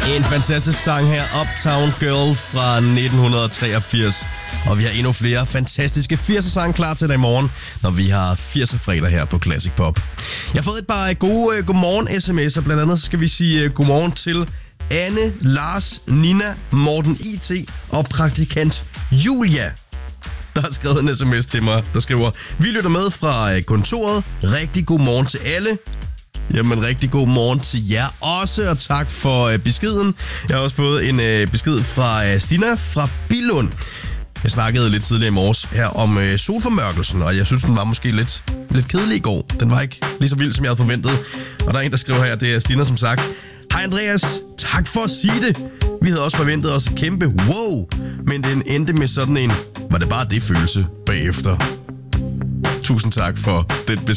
En fantastisk sang her, Uptown Girl fra 1983. Og vi har endnu flere fantastiske 80'er sang klar til dig i morgen, når vi har 80'er fredag her på Classic Pop. Jeg har fået et par gode godmorgen-sms'er. Blandt andet skal vi sige godmorgen til Anne, Lars, Nina, Morten IT og praktikant Julia, der har skrevet en sms til mig, der skriver: vi lytter med fra kontoret. Rigtig god morgen til alle. Jamen, rigtig god morgen til jer også, og tak for beskeden. Jeg har også fået en besked fra Stina fra Billund. Jeg snakkede lidt tidligere i morges her om solformørkelsen, og jeg synes, den var måske lidt kedelig i går. Den var ikke lige så vild, som jeg havde forventet. Og der er en, der skriver her, det er Stina, som sagt: hej Andreas, tak for at sige det. Vi havde også forventet os et kæmpe wow, men den endte med sådan en, var det bare det følelse bagefter. Tusind tak for den besked.